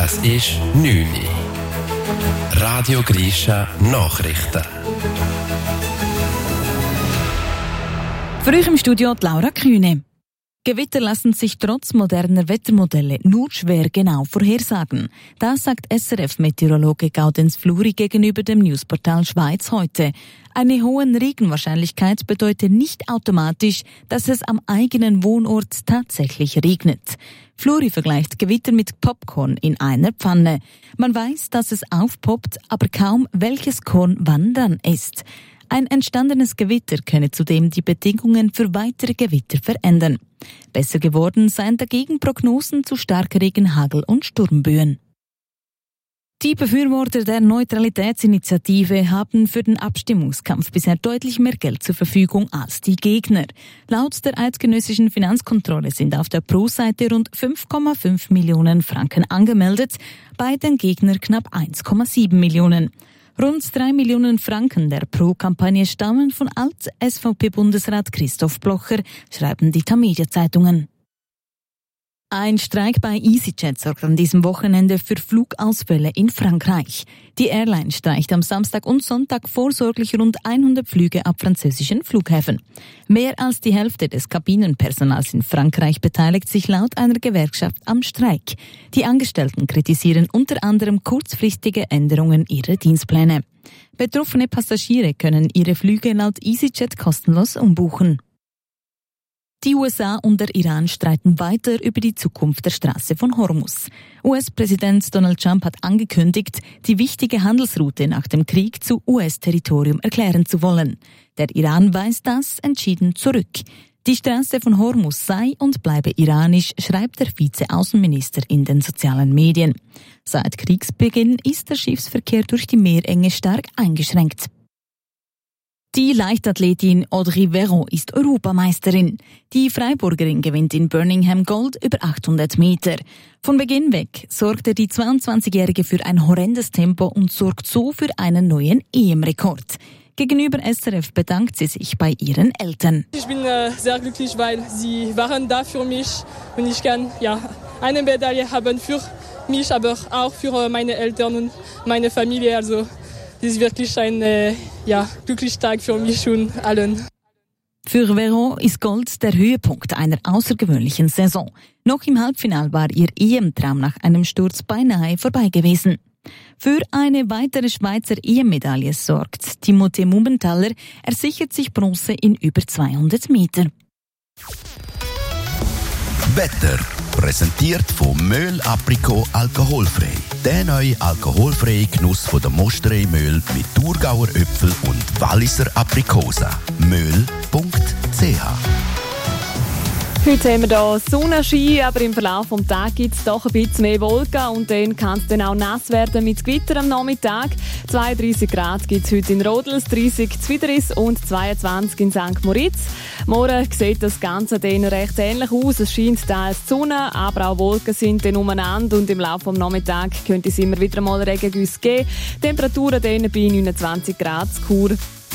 Es ist 9 Uhr. Radio Grisha Nachrichten. Für euch im Studio die Laura Kühne. Gewitter lassen sich trotz moderner Wettermodelle nur schwer genau vorhersagen. Das sagt SRF-Meteorologe Gaudenz Fluri gegenüber dem Newsportal Schweiz heute. Eine hohe Regenwahrscheinlichkeit bedeutet nicht automatisch, dass es am eigenen Wohnort tatsächlich regnet. Fluri vergleicht Gewitter mit Popcorn in einer Pfanne. Man weiß, dass es aufpoppt, aber kaum welches Korn wann dran ist. Ein entstandenes Gewitter könne zudem die Bedingungen für weitere Gewitter verändern. Besser geworden seien dagegen Prognosen zu Starkregen, Hagel und Sturmböen. Die Befürworter der Neutralitätsinitiative haben für den Abstimmungskampf bisher deutlich mehr Geld zur Verfügung als die Gegner. Laut der eidgenössischen Finanzkontrolle sind auf der Pro-Seite rund 5,5 Millionen Franken angemeldet, bei den Gegnern knapp 1,7 Millionen. Rund 3 Millionen Franken der Pro-Kampagne stammen von Alt-SVP-Bundesrat Christoph Blocher, schreiben die Tamedia-Zeitungen. Ein Streik bei EasyJet sorgt an diesem Wochenende für Flugausfälle in Frankreich. Die Airline streicht am Samstag und Sonntag vorsorglich rund 100 Flüge ab französischen Flughäfen. Mehr als die Hälfte des Kabinenpersonals in Frankreich beteiligt sich laut einer Gewerkschaft am Streik. Die Angestellten kritisieren unter anderem kurzfristige Änderungen ihrer Dienstpläne. Betroffene Passagiere können ihre Flüge laut EasyJet kostenlos umbuchen. Die USA und der Iran streiten weiter über die Zukunft der Straße von Hormuz. US-Präsident Donald Trump hat angekündigt, die wichtige Handelsroute nach dem Krieg zu US-Territorium erklären zu wollen. Der Iran weist das entschieden zurück. Die Straße von Hormuz sei und bleibe iranisch, schreibt der Vize-Außenminister in den sozialen Medien. Seit Kriegsbeginn ist der Schiffsverkehr durch die Meerenge stark eingeschränkt. Die Leichtathletin Audrey Veron ist Europameisterin. Die Freiburgerin gewinnt in Birmingham Gold über 800 Meter. Von Beginn weg sorgte die 22-Jährige für ein horrendes Tempo und sorgt so für einen neuen EM-Rekord. Gegenüber SRF bedankt sie sich bei ihren Eltern. Ich bin sehr glücklich, weil sie waren da für mich und ich kann eine Medaille haben für mich, aber auch für meine Eltern und meine Familie. Also das ist wirklich ein glücklicher Tag für mich und allen. Für Veron ist Gold der Höhepunkt einer außergewöhnlichen Saison. Noch im Halbfinale war ihr EM-Traum nach einem Sturz beinahe vorbei gewesen. Für eine weitere Schweizer EM-Medaille sorgt Timothée Mumenthaler. Er sichert sich Bronze in über 200 Meter. Wetter präsentiert von Möhl Aprikot alkoholfrei. Der neue alkoholfreie Genuss von der Mosterei Möhl mit Thurgauer Äpfel und Walliser Aprikosa. Möhl.ch. Heute haben wir hier Sonnenschein, aber im Verlauf des Tages gibt es doch ein bisschen mehr Wolken und dann kann es dann auch nass werden mit Gewitter am Nachmittag. 32 Grad gibt es heute in Rodels, 30 in Zwideris und 22 in St. Moritz. Morgen sieht das Ganze dann recht ähnlich aus. Es scheint teils die Sonne, aber auch Wolken sind dann umeinander und im Laufe des Nachmittags könnte es immer wieder mal Regengüsse geben. Temperaturen dann bei 29 Grad in Chur.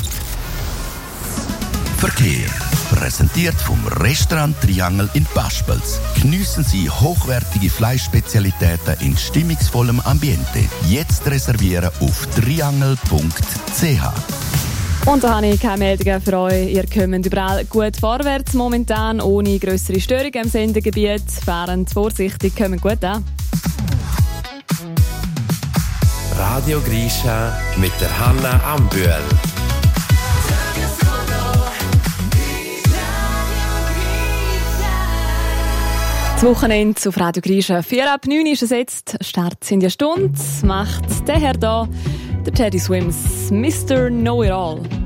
Verkehr. Präsentiert vom Restaurant Triangel in Paspels. Geniessen Sie hochwertige Fleischspezialitäten in stimmungsvollem Ambiente. Jetzt reservieren auf triangel.ch. Und da habe ich keine Meldungen für euch. Ihr kommt überall gut vorwärts momentan, ohne grössere Störungen im Sendegebiet. Fahren vorsichtig, kommen gut an. Radio Grisha mit der Hanna Ambühl. Das Wochenende auf Radio Grisha. 8:04 ist es jetzt. Start in die Stunde. Macht der Herr da, der Teddy Swims, Mr. Know-It-All.